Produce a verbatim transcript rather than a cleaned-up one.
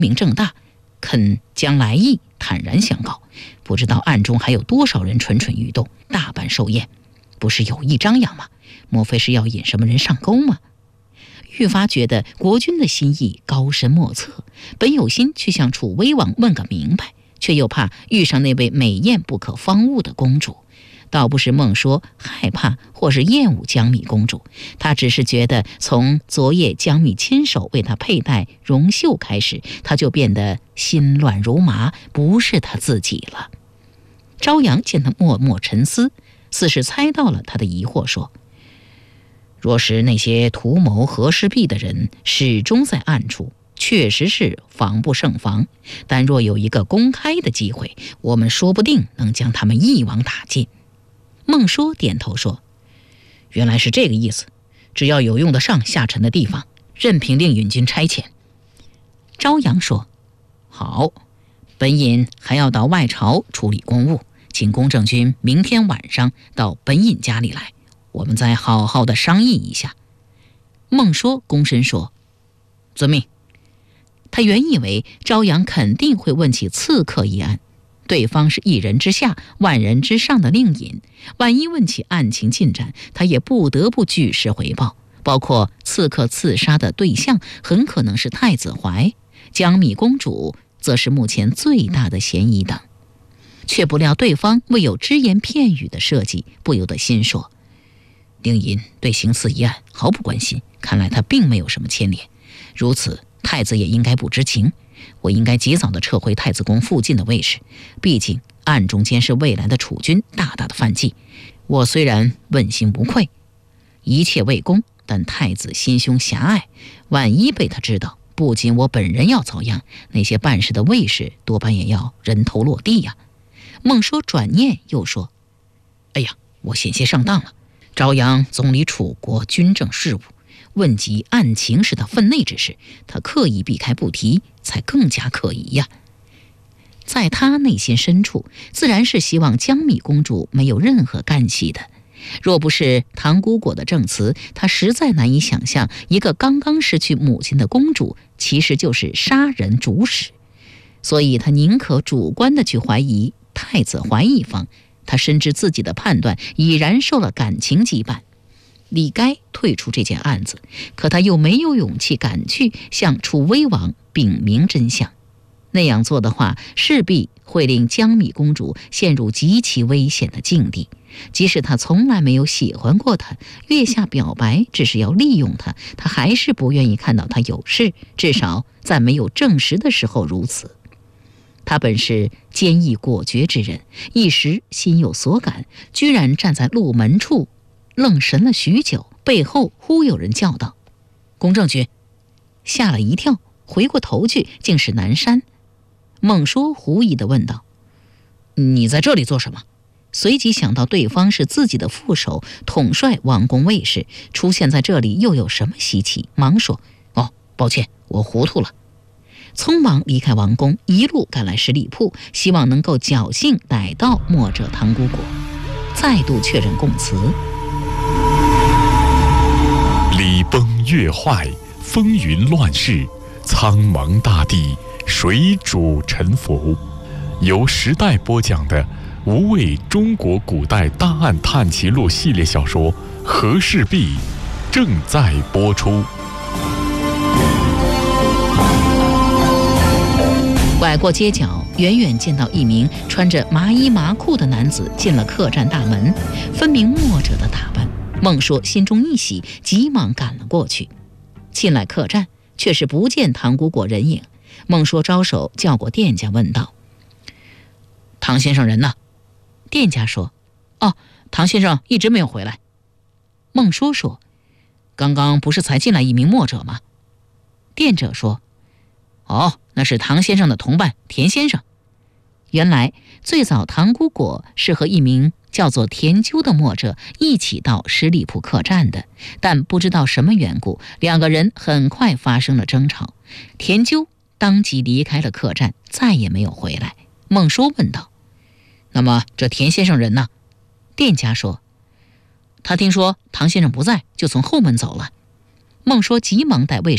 明正大，肯将来意坦然相告，不知道暗中还有多少人蠢蠢欲动，大办寿宴，不是有意张扬吗？莫非是要引什么人上钩吗？愈发觉得国君的心意高深莫测，本有心去向楚威王问个明白，却又怕遇上那位美艳不可方物的公主。倒不是孟说害怕或是厌恶江米公主，他只是觉得从昨夜江米亲手为他佩戴绒袖开始，他就变得心乱如麻，不是他自己了。朝阳见他默默沉思，似是猜到了他的疑惑，说：若是那些图谋和氏璧的人始终在暗处，确实是防不胜防，但若有一个公开的机会，我们说不定能将他们一网打尽。孟说点头说：原来是这个意思，只要有用得上下臣的地方，任凭令允君差遣。朝阳说：好，本尹还要到外朝处理公务，请公正君明天晚上到本尹家里来，我们再好好的商议一下。孟说躬身说：遵命。他原以为朝阳肯定会问起刺客一案，对方是一人之下万人之上的令尹，万一问起案情进展，他也不得不据实回报，包括刺客刺杀的对象很可能是太子怀，江米公主则是目前最大的嫌疑等。却不料对方未有只言片语的设计，不由得心说：令尹对行刺一案毫不关心，看来他并没有什么牵连，如此太子也应该不知情，我应该及早地撤回太子宫附近的卫士，毕竟暗中监视未来的楚军大大的犯忌。我虽然问心无愧，一切为公，但太子心胸狭隘，万一被他知道，不仅我本人要遭殃，那些办事的卫士多半也要人头落地呀。孟说转念又说：哎呀，我险些上当了。朝阳总理楚国军政事务，问及案情是他分内之事，他刻意避开不提，才更加可疑呀。在他内心深处，自然是希望江米公主没有任何干系的。若不是唐姑果的证词，他实在难以想象一个刚刚失去母亲的公主其实就是杀人主使。所以他宁可主观地去怀疑太子怀一方，他深知自己的判断已然受了感情羁绊，理该退出这件案子，可他又没有勇气赶去向楚威王禀明真相。那样做的话，势必会令江米公主陷入极其危险的境地。即使他从来没有喜欢过她，月下表白只是要利用她，他还是不愿意看到她有事，至少在没有证实的时候如此。他本是坚毅果决之人，一时心有所感，居然站在路门处愣神了许久，背后忽有人叫道：公正君！吓了一跳，回过头去，竟是南山。孟说狐疑地问道：你在这里做什么？随即想到对方是自己的副手，统帅王宫卫士，出现在这里又有什么稀奇？忙说：哦，抱歉，我糊涂了。匆忙离开王宫，一路赶来十里铺，希望能够侥幸逮到墨者唐姑果，再度确认供词。 礼崩乐坏，风云乱世，苍茫大地，水主沉浮。由时代播讲的无畏中国古代大案探奇录系列小说《和氏璧》正在播出。 拐过街角，远远见到一名穿着麻衣麻裤的男子进了客栈大门，分明墨者的打扮。孟说心中一喜，急忙赶了过去。进来客栈，却是不见唐姑果人影。孟说招手叫过店家，问道：唐先生人呢？店家说：哦，唐先生一直没有回来。孟说说：刚刚不是才进来一名墨者吗？店者说：哦，那是唐先生的同伴田先生。原来最早唐姑果是和一名叫做田鸠的墨者一起到十里铺客栈的，但不知道什么缘故，两个人很快发生了争吵。田鸠当即离开了客栈，再也没有回来。孟说问道：那么这田先生人呢？店家说：他听说唐先生不在，就从后门走了。孟说急忙带卫